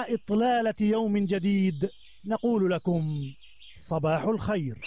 إطلالة يوم جديد نقول لكم صباح الخير.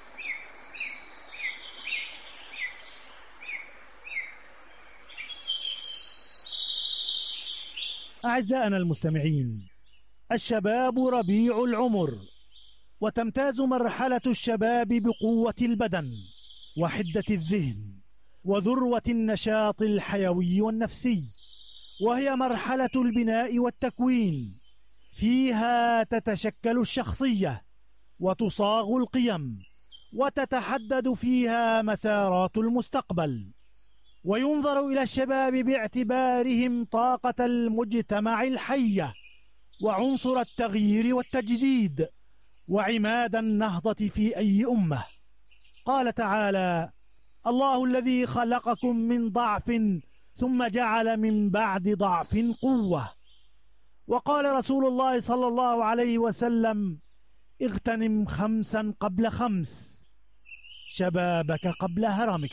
أعزائنا المستمعين، الشباب ربيع العمر، وتمتاز مرحلة الشباب بقوة البدن وحدة الذهن وذروة النشاط الحيوي والنفسي، وهي مرحلة البناء والتكوين. فيها تتشكل الشخصية وتصاغ القيم وتتحدد فيها مسارات المستقبل. وينظر إلى الشباب باعتبارهم طاقة المجتمع الحية وعنصر التغيير والتجديد وعماد النهضة في أي أمة. قال تعالى: الله الذي خلقكم من ضعف ثم جعل من بعد ضعف قوة. وقال رسول الله صلى الله عليه وسلم: اغتنم 5 قبل 5، شبابك قبل هرمك.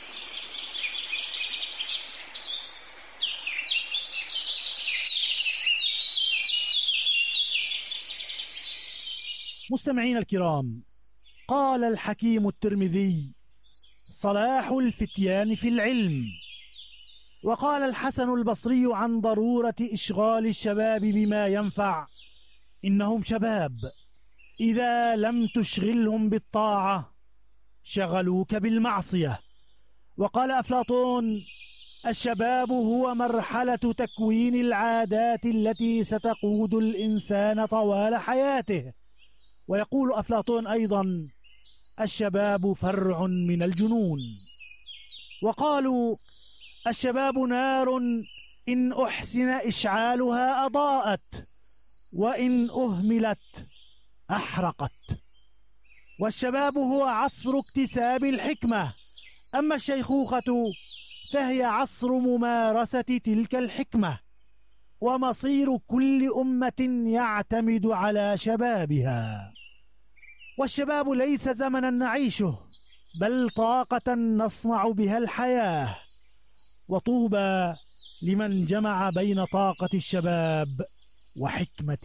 مستمعين الكرام، قال الحكيم الترمذي: صلاح الفتيان في العلم. وقال الحسن البصري عن ضرورة إشغال الشباب بما ينفع: إنهم شباب، إذا لم تشغلهم بالطاعة شغلوك بالمعصية. وقال أفلاطون: الشباب هو مرحلة تكوين العادات التي ستقود الإنسان طوال حياته. ويقول أفلاطون أيضا: الشباب فرع من الجنون. وقالوا: الشباب نار إن أحسن إشعالها أضاءت، وإن أهملت أحرقت. والشباب هو عصر اكتساب الحكمة، أما الشيخوخة فهي عصر ممارسة تلك الحكمة. ومصير كل أمة يعتمد على شبابها. والشباب ليس زمنا نعيشه، بل طاقة نصنع بها الحياة. وطوبى لمن جمع بين طاقة الشباب وحكمة